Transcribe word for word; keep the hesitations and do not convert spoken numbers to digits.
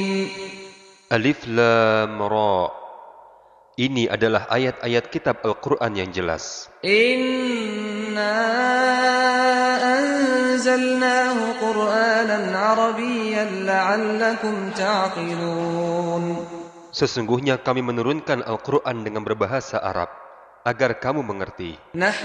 Alif Lam Ra. Ini adalah ayat-ayat kitab Al-Quran yang jelas. Inna anzalnahu Qur'anan Arabiyyan la'allakum ta'qilun. Sesungguhnya kami menurunkan Al-Quran dengan berbahasa Arab, agar kamu mengerti.